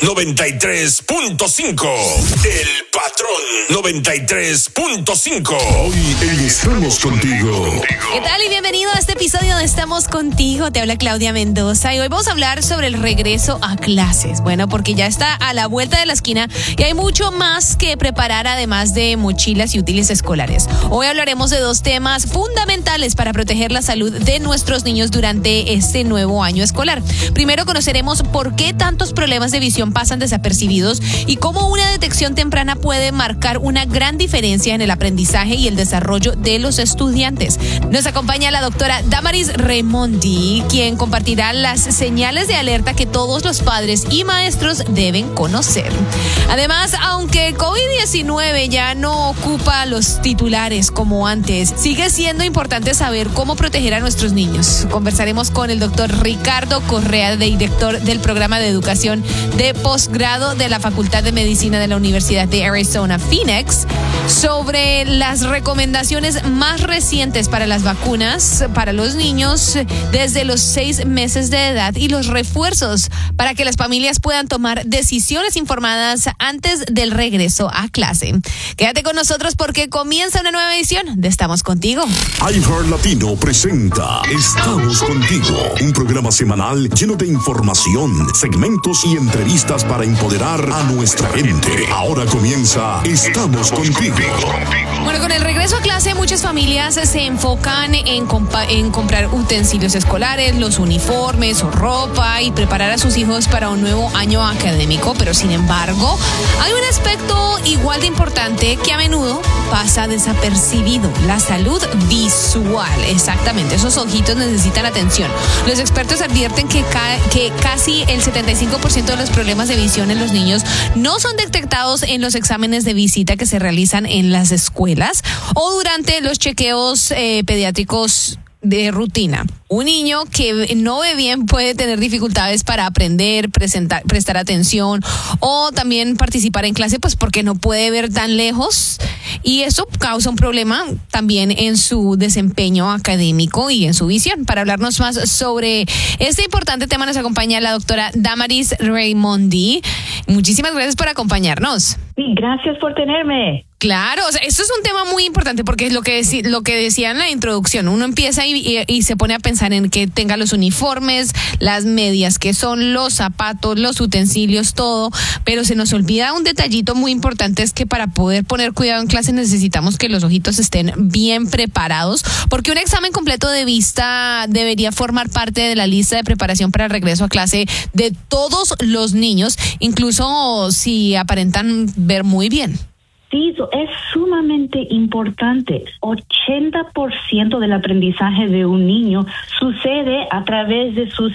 93.5. El Patrón 93.5. Hoy en Estamos Contigo. ¿Qué tal? Y bienvenido a este episodio de Estamos Contigo. Te habla Claudia Mendoza y hoy vamos a hablar sobre el regreso a clases. Bueno, porque ya está a la vuelta de la esquina y hay mucho más que preparar además de mochilas y útiles escolares. Hoy hablaremos de dos temas fundamentales para proteger la salud de nuestros niños durante este nuevo año escolar. Primero conoceremos por qué tantos problemas de visión pasan desapercibidos y cómo una detección temprana puede marcar una gran diferencia en el aprendizaje y el desarrollo de los estudiantes. Nos acompaña la doctora Damaris Raimondi, quien compartirá las señales de alerta que todos los padres y maestros deben conocer. Además, aunque COVID-19 ya no ocupa los titulares como antes, sigue siendo importante saber cómo proteger a nuestros niños. Conversaremos con el doctor Ricardo Correa, director del programa de educación de posgrado de la Facultad de Medicina de la Universidad de Arizona, Phoenix, sobre las recomendaciones más recientes para las vacunas para los niños desde los 6 meses de edad y los refuerzos para que las familias puedan tomar decisiones informadas antes del regreso a clase. Quédate con nosotros porque comienza una nueva edición de Estamos Contigo. iHeart Latino presenta Estamos Contigo, un programa semanal lleno de información, segmentos y entrevistas para empoderar a nuestra gente. Ahora comienza Estamos Contigo. Bueno, con el regreso a clase, muchas familias se enfocan en comprar utensilios escolares, los uniformes o ropa y preparar a sus hijos para un nuevo año académico, pero sin embargo, hay un aspecto igual de importante que a menudo pasa desapercibido: la salud visual. Exactamente, esos ojitos necesitan atención. Los expertos advierten que casi el 75% de los problemas de visión en los niños no son detectados en los exámenes de visita que se realizan en las escuelas o durante los chequeos pediátricos de rutina. Un niño que no ve bien puede tener dificultades para aprender, prestar atención o también participar en clase, pues porque no puede ver tan lejos, y eso causa un problema también en su desempeño académico y en su visión. Para hablarnos más sobre este importante tema nos acompaña la doctora Damaris Raimondi. Muchísimas gracias por acompañarnos. Sí, gracias por tenerme. Claro, o sea, esto es un tema muy importante porque es lo que decía en la introducción. Uno empieza y se pone a pensar en que tenga los uniformes, las medias, que son los zapatos, los utensilios, todo, pero se nos olvida un detallito muy importante: es que para poder poner cuidado en clase necesitamos que los ojitos estén bien preparados, porque un examen completo de vista debería formar parte de la lista de preparación para el regreso a clase de todos los niños, incluso si aparentan ver muy bien. Sí, eso es sumamente importante. 80% del aprendizaje de un niño sucede a través de sus